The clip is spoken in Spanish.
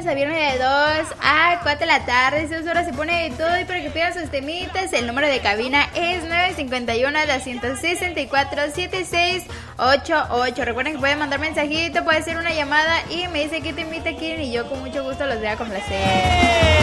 lunes a viernes de 2 a 4 de la tarde. Esas horas se pone de todo y para que pidan sus temitas. El número de cabina es 951-264-7688. Recuerden que pueden mandar mensajito, puede ser una llamada y me dice qué temita quieren y yo con mucho gusto los voy a complacer.